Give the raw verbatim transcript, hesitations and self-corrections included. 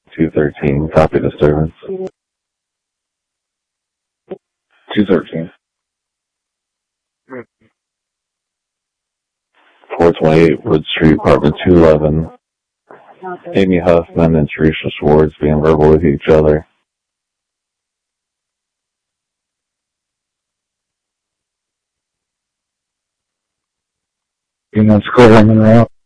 two thirteen, copy disturbance. two thirteen. four twenty-eight Wood Street, apartment two eleven. Amy Huffman and Teresa Schwartz being verbal with each other. You know, it's quarter in the route.